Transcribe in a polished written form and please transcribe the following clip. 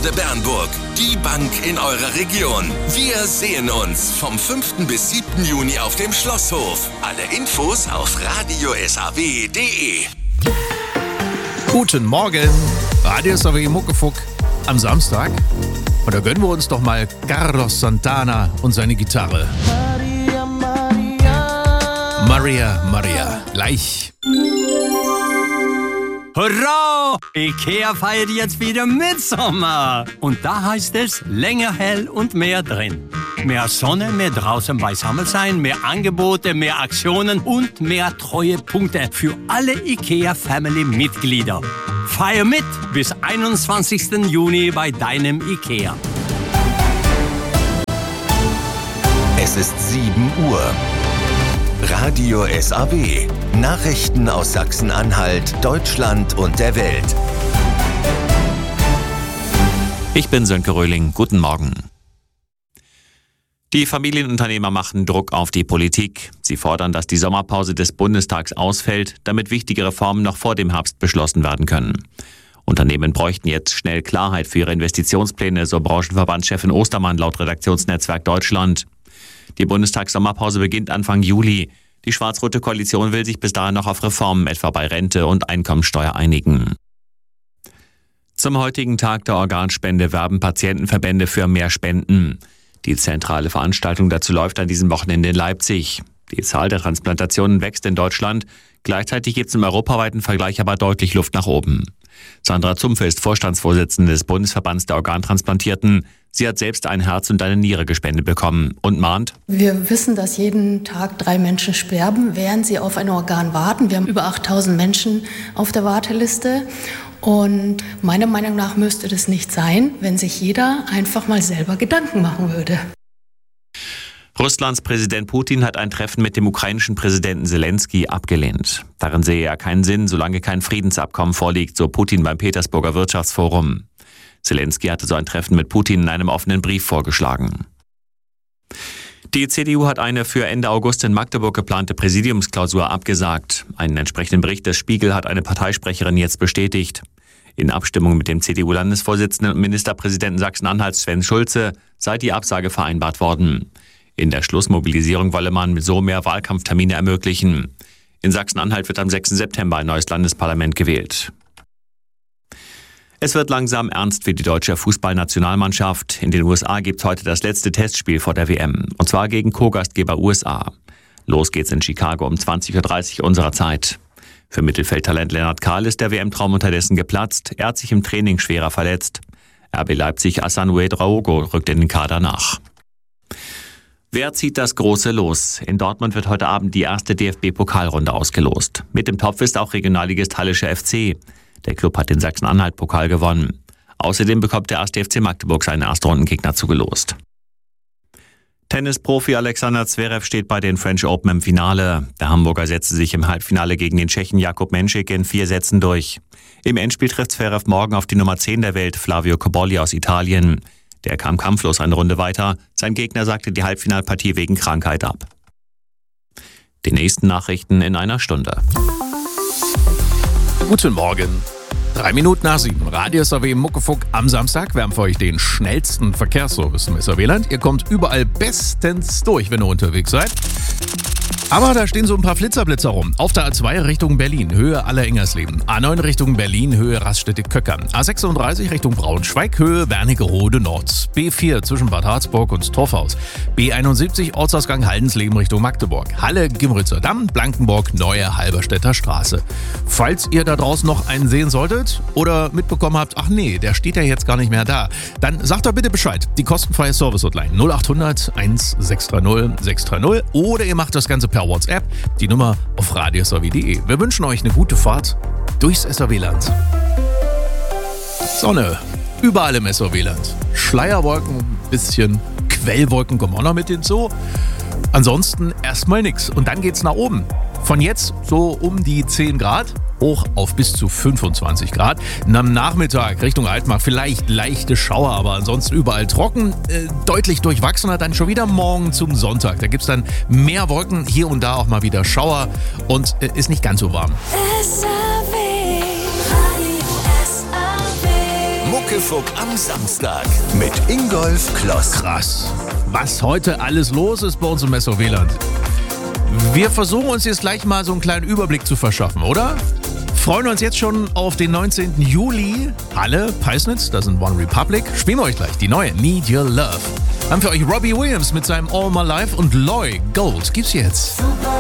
Bernburg, die Bank in eurer Region. Wir sehen uns vom 5. bis 7. Juni auf dem Schlosshof. Alle Infos auf radiosaw.de. Guten Morgen, Radio SAW Muckefuck am Samstag. Und da gönnen wir uns doch mal Carlos Santana und seine Gitarre. Maria, Maria, gleich. Hurra! IKEA feiert jetzt wieder Mitsommer. Und da heißt es länger hell und mehr drin. Mehr Sonne, mehr draußen beisammen sein, mehr Angebote, mehr Aktionen und mehr Treuepunkte für alle IKEA-Family-Mitglieder. Feier mit bis 21. Juni bei deinem IKEA. Es ist 7 Uhr. Radio SAW. Nachrichten aus Sachsen-Anhalt, Deutschland und der Welt. Ich bin Sönke Röhling. Guten Morgen. Die Familienunternehmer machen Druck auf die Politik. Sie fordern, dass die Sommerpause des Bundestags ausfällt, damit wichtige Reformen noch vor dem Herbst beschlossen werden können. Unternehmen bräuchten jetzt schnell Klarheit für ihre Investitionspläne, so Branchenverbandschefin Ostermann laut Redaktionsnetzwerk Deutschland. Die Bundestagssommerpause beginnt Anfang Juli. Die schwarz-rote Koalition will sich bis dahin noch auf Reformen, etwa bei Rente und Einkommensteuer, einigen. Zum heutigen Tag der Organspende werben Patientenverbände für mehr Spenden. Die zentrale Veranstaltung dazu läuft an diesem Wochenende in Leipzig. Die Zahl der Transplantationen wächst in Deutschland. Gleichzeitig gibt es im europaweiten Vergleich aber deutlich Luft nach oben. Sandra Zumpfe ist Vorstandsvorsitzende des Bundesverbands der Organtransplantierten. Sie hat selbst ein Herz und eine Niere gespendet bekommen und mahnt: Wir wissen, dass jeden Tag 3 Menschen sterben, während sie auf ein Organ warten. Wir haben über 8000 Menschen auf der Warteliste. Und meiner Meinung nach müsste das nicht sein, wenn sich jeder einfach mal selber Gedanken machen würde. Russlands Präsident Putin hat ein Treffen mit dem ukrainischen Präsidenten Zelensky abgelehnt. Darin sehe er keinen Sinn, solange kein Friedensabkommen vorliegt, so Putin beim Petersburger Wirtschaftsforum. Zelensky hatte so ein Treffen mit Putin in einem offenen Brief vorgeschlagen. Die CDU hat eine für Ende August in Magdeburg geplante Präsidiumsklausur abgesagt. Einen entsprechenden Bericht des Spiegel hat eine Parteisprecherin jetzt bestätigt. In Abstimmung mit dem CDU-Landesvorsitzenden und Ministerpräsidenten Sachsen-Anhalts Sven Schulze sei die Absage vereinbart worden. In der Schlussmobilisierung wolle man so mehr Wahlkampftermine ermöglichen. In Sachsen-Anhalt wird am 6. September ein neues Landesparlament gewählt. Es wird langsam ernst für die deutsche Fußballnationalmannschaft. In den USA gibt es heute das letzte Testspiel vor der WM. Und zwar gegen Co-Gastgeber USA. Los geht's in Chicago um 20.30 Uhr unserer Zeit. Für Mittelfeldtalent Lennart Kahl ist der WM-Traum unterdessen geplatzt. Er hat sich im Training schwerer verletzt. RB Leipzig Asamoah Draogo rückt in den Kader nach. Wer zieht das große Los? In Dortmund wird heute Abend die erste DFB-Pokalrunde ausgelost. Mit im Topf ist auch Regionalligist Hallische FC. Der Klub hat den Sachsen-Anhalt-Pokal gewonnen. Außerdem bekommt der 1. FC Magdeburg seinen Erstrundengegner zugelost. Tennisprofi Alexander Zverev steht bei den French Open im Finale. Der Hamburger setzte sich im Halbfinale gegen den Tschechen Jakub Menšík in 4 Sätzen durch. Im Endspiel trifft Zverev morgen auf die Nummer 10 der Welt, Flavio Cobolli aus Italien. Der kam kampflos eine Runde weiter. Sein Gegner sagte die Halbfinalpartie wegen Krankheit ab. Die nächsten Nachrichten in einer Stunde. Guten Morgen. 3 Minuten nach 7. Radio SAW Muckefuck am Samstag. Wir haben für euch den schnellsten Verkehrsservice im SAW-Land. Ihr kommt überall bestens durch, wenn ihr unterwegs seid. Aber da stehen so ein paar Flitzerblitzer rum. Auf der A2 Richtung Berlin, Höhe Aller-Engersleben. A9 Richtung Berlin, Höhe Raststätte-Köckern. A36 Richtung Braunschweig, Höhe Wernigerode Nord. B4 zwischen Bad Harzburg und Torfhaus. B71 Ortsausgang Haldensleben Richtung Magdeburg. Halle, Gimritzer Damm, Blankenburg, Neue Halberstädter Straße. Falls ihr da draußen noch einen sehen solltet oder mitbekommen habt, ach nee, der steht ja jetzt gar nicht mehr da, dann sagt doch bitte Bescheid. Die kostenfreie Service-Hotline 0800 1630 630 oder ihr macht das Ganze per WhatsApp, die Nummer auf radiosaw.de. Wir wünschen euch eine gute Fahrt durchs SAW-Land. Sonne, überall im SAW-Land. Schleierwolken, ein bisschen Quellwolken kommen auch noch mit hinzu. Ansonsten erstmal nichts. Und dann geht's nach oben. Von jetzt so um die 10 Grad hoch auf bis zu 25 Grad. Und am Nachmittag Richtung Altmark vielleicht leichte Schauer, aber ansonsten überall trocken, deutlich durchwachsener. Dann schon wieder morgen zum Sonntag. Da gibt es dann mehr Wolken, hier und da auch mal wieder Schauer und ist nicht ganz so warm. Muckefuck am Samstag mit Ingolf Kloss. Krass, was heute alles los ist bei uns im Messer-Wieland. Wir versuchen uns jetzt gleich mal so einen kleinen Überblick zu verschaffen, oder? Freuen uns jetzt schon auf den 19. Juli. Halle, Peisnitz, das sind One Republic. Spielen wir euch gleich die neue Need Your Love. Haben für euch Robbie Williams mit seinem All My Life und Loy Gold. Gibt's jetzt. Super